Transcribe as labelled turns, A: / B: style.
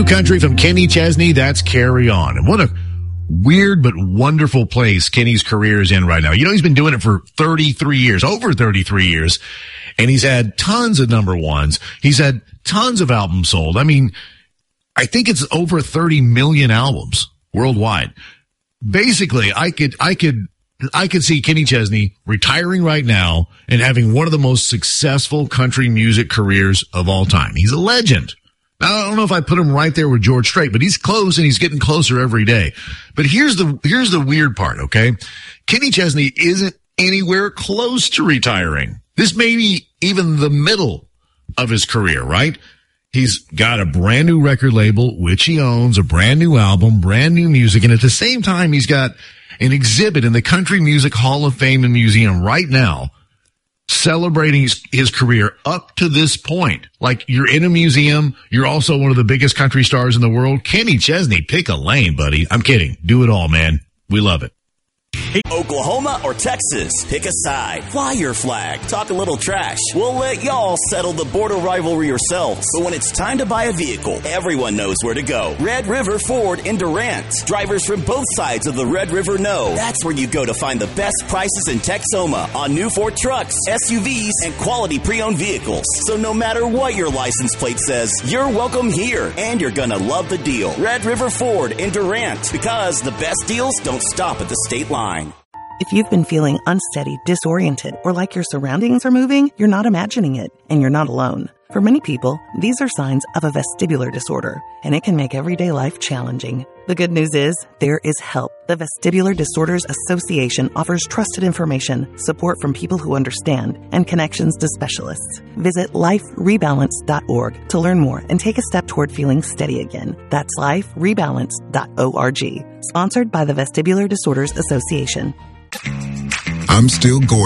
A: country from Kenny Chesney. That's Carry On. And what a weird but wonderful place Kenny's career is in right now. You know, he's been doing it for 33 years, over 33 years, and he's had tons of number ones. He's had tons of albums sold. I mean, I think it's over 30 million albums worldwide. Basically, I could see Kenny Chesney retiring right now and having one of the most successful country music careers of all time. He's a legend. Now, I don't know if I put him right there with George Strait, but he's close and he's getting closer every day. But here's the weird part, okay? Kenny Chesney isn't anywhere close to retiring. This may be even the middle of his career, right? He's got a brand new record label, which he owns, a brand new album, brand new music, and at the same time, he's got an exhibit in the Country Music Hall of Fame and Museum right now, celebrating his career up to this point. Like, you're in a museum, you're also one of the biggest country stars in the world. Kenny Chesney, pick a lane, buddy. I'm kidding. Do it all, man. We love it.
B: Oklahoma or Texas, pick a side. Fly your flag. Talk a little trash. We'll let y'all settle the border rivalry yourselves. But when it's time to buy a vehicle, everyone knows where to go. Red River Ford in Durant. Drivers from both sides of the Red River know that's where you go to find the best prices in Texoma on new Ford trucks, SUVs, and quality pre-owned vehicles. So no matter what your license plate says, you're welcome here, and you're gonna love the deal. Red River Ford in Durant, because the best deals don't stop at the state line.
C: If you've been feeling unsteady, disoriented, or like your surroundings are moving, you're not imagining it, and you're not alone. For many people, these are signs of a vestibular disorder, and it can make everyday life challenging. The good news is, there is help. The Vestibular Disorders Association offers trusted information, support from people who understand, and connections to specialists. Visit liferebalance.org to learn more and take a step toward feeling steady again. That's liferebalance.org. Sponsored by the Vestibular Disorders Association.
D: I'm still going.